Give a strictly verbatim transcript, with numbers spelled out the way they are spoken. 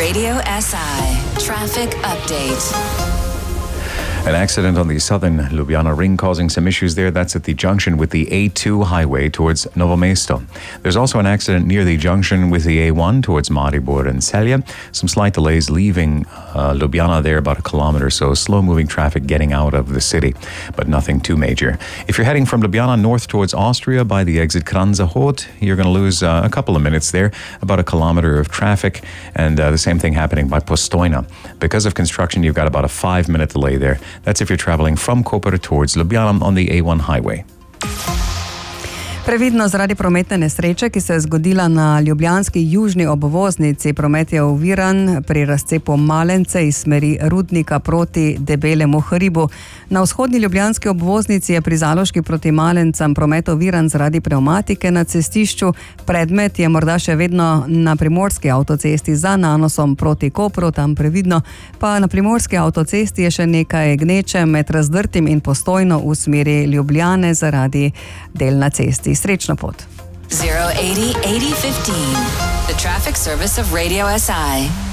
Radio S I traffic update. An accident on the southern Ljubljana ring causing some issues there. That's at the junction with the A two highway towards Novo Mesto. There's also an accident near the junction with the A one towards Maribor and Celje. Some slight delays leaving uh, Ljubljana there, about a kilometer or so. Slow-moving traffic getting out of the city, but nothing too major. If you're heading from Ljubljana north towards Austria by the exit Kranjahod, you're going to lose uh, a couple of minutes there, about a kilometer of traffic, and uh, the same thing happening by Postojna. Because of construction, you've got about a five-minute delay there. That's if you're traveling from Koper towards Ljubljana on the A one highway. Previdno zaradi prometne nesreče, ki se je zgodila na ljubljanski južni obvoznici. Promet je oviran pri razcepu Malence iz smeri Rudnika proti Debelemu hribu. Na vzhodni ljubljanski obvoznici je pri Zaloški proti Malencem promet oviran zaradi pnevmatike na cestišču. Predmet je morda še vedno na primorski avtocesti za Nanosom proti Kopru, tam previdno. Pa na primorski avtocesti je še nekaj gneče med Razdrtim in Postojno v smeri Ljubljane zaradi del na cesti. Srečno pot. zero eighty eighty fifteen. The traffic service of Radio S I.